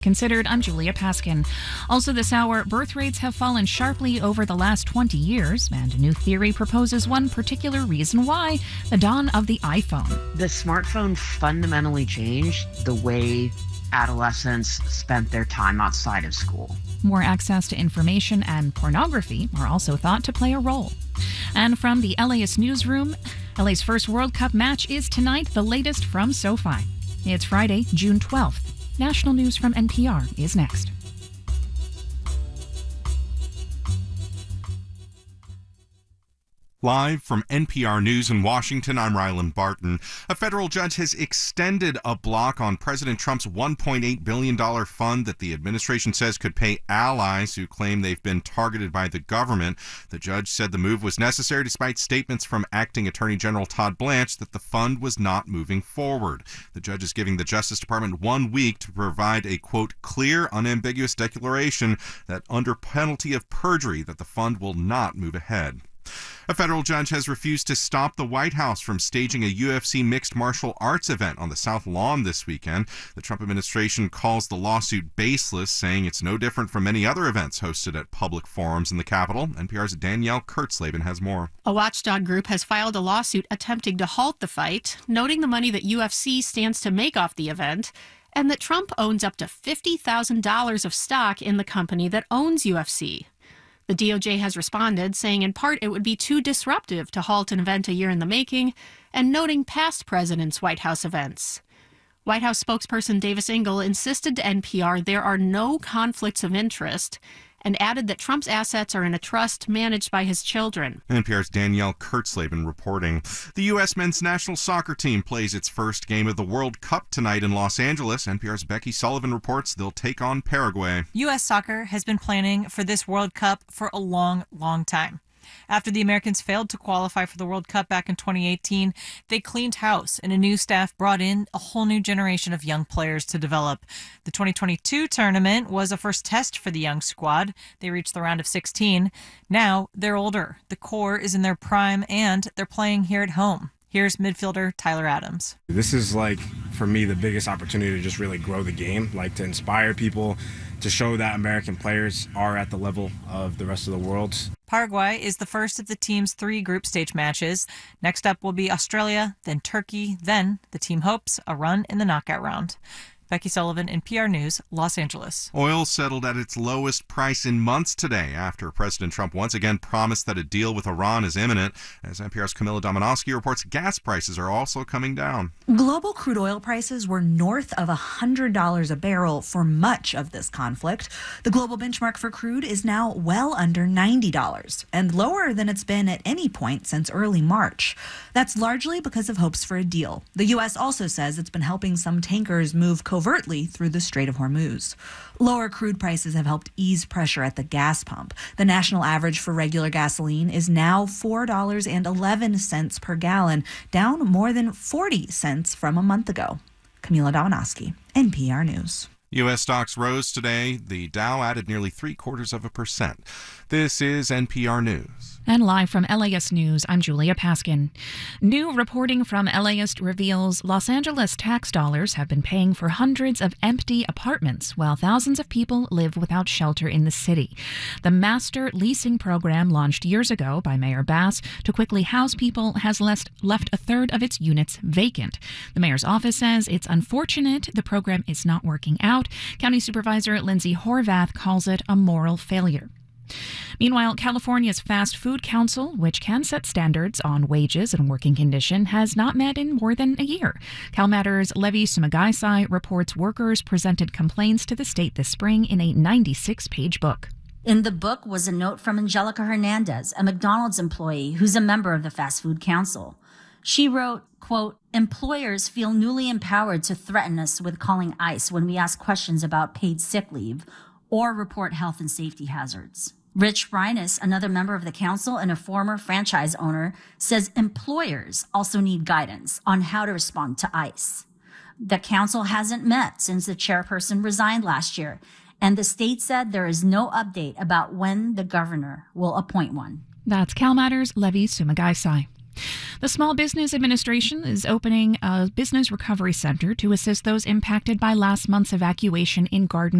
Considered, I'm Julia Paskin. Also this hour, birth rates have fallen sharply over the last 20 years, and a new theory proposes one particular reason why: the dawn of the iPhone. The smartphone fundamentally changed the way adolescents spent their time outside of school. More access to information and pornography are also thought to play a role. And from the LAist newsroom, LA's first World Cup match is tonight, the latest from SoFi. It's Friday, June 12th. National news from NPR is next. Live from NPR News in Washington, I'm Ryland Barton. A federal judge has extended a block on President Trump's $1.8 billion fund that the administration says could pay allies who claim they've been targeted by the government. The judge said the move was necessary despite statements from Acting Attorney General Todd Blanche that the fund was not moving forward. The judge is giving the Justice Department 1 week to provide a, quote, clear, unambiguous declaration that under penalty of perjury that the fund will not move ahead. A federal judge has refused to stop the White House from staging a UFC mixed martial arts event on the South Lawn this weekend. The Trump administration calls the lawsuit baseless, saying it's no different from many other events hosted at public forums in the Capitol. NPR's Danielle Kurtzleben has more. A watchdog group has filed a lawsuit attempting to halt the fight, noting the money that UFC stands to make off the event, and that Trump owns up to $50,000 of stock in the company that owns UFC. The DOJ has responded, saying in part it would be too disruptive to halt an event a year in the making, and noting past presidents' White House events. White House spokesperson Davis Ingle insisted to NPR there are no conflicts of interest, and added that Trump's assets are in a trust managed by his children. NPR's Danielle Kurtzleben reporting. The U.S. men's national soccer team plays its first game of the World Cup tonight in Los Angeles. NPR's Becky Sullivan reports they'll take on Paraguay. U.S. soccer has been planning for this World Cup for a long, long time. After the Americans failed to qualify for the World Cup back in 2018, they cleaned house and a new staff brought in a whole new generation of young players to develop. The 2022 tournament was a first test for the young squad. They reached the round of 16. Now they're older. The core is in their prime and they're playing here at home. Here's midfielder Tyler Adams. This is for me, the biggest opportunity to just really grow the game, to inspire people, to show that American players are at the level of the rest of the world. Paraguay is the first of the team's 3 group stage matches. Next up will be Australia, then Turkey, then the team hopes a run in the knockout round. Becky Sullivan, NPR News, Los Angeles. Oil settled at its lowest price in months today after President Trump once again promised that a deal with Iran is imminent. As NPR's Camilla Dominowski reports, gas prices are also coming down. Global crude oil prices were north of $100 a barrel for much of this conflict. The global benchmark for crude is now well under $90 and lower than it's been at any point since early March. That's largely because of hopes for a deal. The U.S. also says it's been helping some tankers move covertly through the Strait of Hormuz. Lower crude prices have helped ease pressure at the gas pump. The national average for regular gasoline is now $4.11 per gallon, down more than 40 cents from a month ago. Camila Dominowski, NPR News. U.S. stocks rose today. The Dow added nearly 0.75%. This is NPR News. And live from LAist News, I'm Julia Paskin. New reporting from LAist reveals Los Angeles tax dollars have been paying for hundreds of empty apartments while thousands of people live without shelter in the city. The master leasing program launched years ago by Mayor Bass to quickly house people has left a third of its units vacant. The mayor's office says it's unfortunate the program is not working out. County Supervisor Lindsay Horvath calls it a moral failure. Meanwhile, California's Fast Food Council, which can set standards on wages and working condition, has not met in more than a year. CalMatters' Levi Sumagaisai reports workers presented complaints to the state this spring in a 96-page book. In the book was a note from Angelica Hernandez, a McDonald's employee who's a member of the Fast Food Council. She wrote, quote, "Employers feel newly empowered to threaten us with calling ICE when we ask questions about paid sick leave or report health and safety hazards." Rich Reines, another member of the council and a former franchise owner, says employers also need guidance on how to respond to ICE. The council hasn't met since the chairperson resigned last year, and the state said there is no update about when the governor will appoint one. That's CalMatters' Levi Sumagaisai. The Small Business Administration is opening a business recovery center to assist those impacted by last month's evacuation in Garden